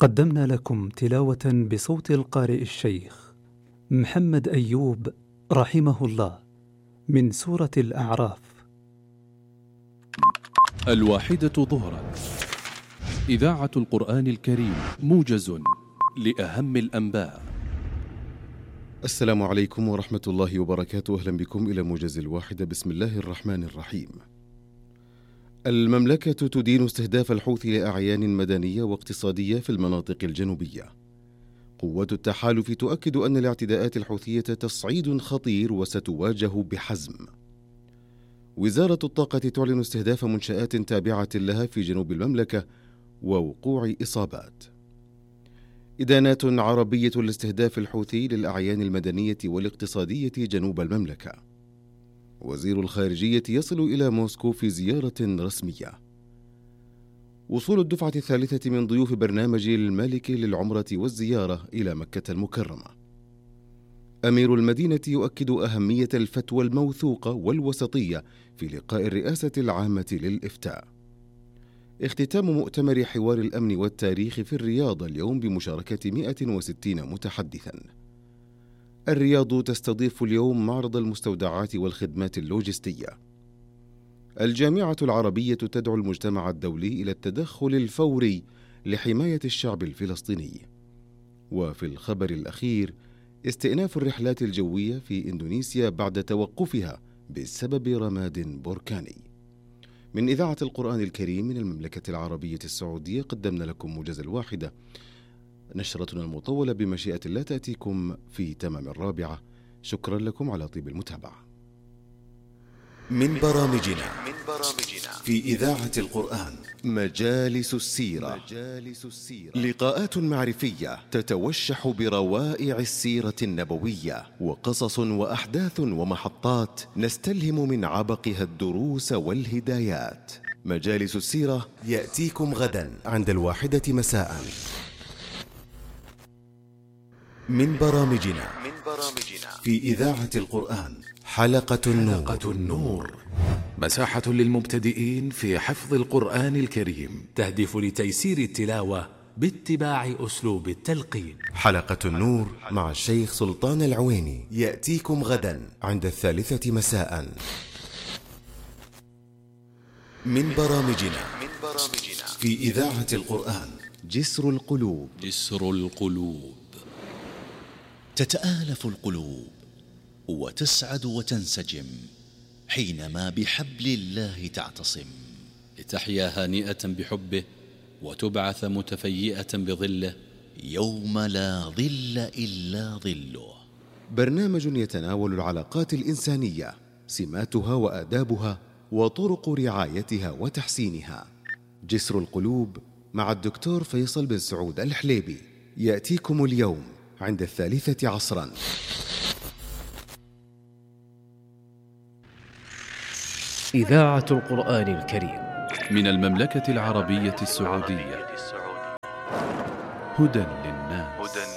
قدمنا لكم تلاوة بصوت القارئ الشيخ محمد أيوب رحمه الله من سورة الأعراف. 1 ظهرا، إذاعة القرآن الكريم، موجز لأهم الأنباء. السلام عليكم ورحمة الله وبركاته. أهلا بكم إلى موجز 1. بسم الله الرحمن الرحيم. المملكة تدين استهداف الحوثي لأعيان مدنية واقتصادية في المناطق الجنوبية. قوات التحالف تؤكد أن الاعتداءات الحوثية تصعيد خطير وستواجه بحزم. وزارة الطاقة تعلن استهداف منشآت تابعة لها في جنوب المملكة ووقوع إصابات. إدانات عربية لاستهداف الحوثي للأعيان المدنية والاقتصادية جنوب المملكة. وزير الخارجية يصل إلى موسكو في زيارة رسمية. وصول الدفعة الثالثة من ضيوف برنامج الملك للعمرة والزيارة إلى مكة المكرمة. أمير المدينة يؤكد أهمية الفتوى الموثوقة والوسطية في لقاء الرئاسة العامة للإفتاء. اختتام مؤتمر حوار الأمن والتاريخ في الرياض اليوم بمشاركة 160 متحدثاً. الرياض تستضيف اليوم معرض المستودعات والخدمات اللوجستية. الجامعة العربية تدعو المجتمع الدولي إلى التدخل الفوري لحماية الشعب الفلسطيني. وفي الخبر الأخير، استئناف الرحلات الجوية في إندونيسيا بعد توقفها بسبب رماد بركاني. من إذاعة القرآن الكريم من المملكة العربية السعودية قدمنا لكم موجز 1. نشرتنا المطولة بمشيئة الله تأتيكم في تمام 4. شكرا لكم على طيب المتابعة. من برامجنا في إذاعة القرآن مجالس السيرة. لقاءات معرفية تتوشح بروائع السيرة النبوية وقصص وأحداث ومحطات نستلهم من عبقها الدروس والهدايات. مجالس السيرة يأتيكم غدا عند 1 مساء. من برامجنا في إذاعة القرآن حلقة النور، مساحة للمبتدئين في حفظ القرآن الكريم، تهدف لتيسير التلاوة باتباع أسلوب التلقين. حلقة النور مع الشيخ سلطان العويني يأتيكم غدا عند 3 مساء. من برامجنا في إذاعة القرآن جسر القلوب. تتآلف القلوب وتسعد وتنسجم حينما بحبل الله تعتصم، لتحيا هانئة بحبه وتبعث متفيئة بظله يوم لا ظل إلا ظله. برنامج يتناول العلاقات الإنسانية، سماتها وآدابها وطرق رعايتها وتحسينها. جسر القلوب مع الدكتور فيصل بن سعود الحليبي يأتيكم اليوم عند 3 عصرا. إذاعة القرآن الكريم من المملكة العربية السعودية، هدى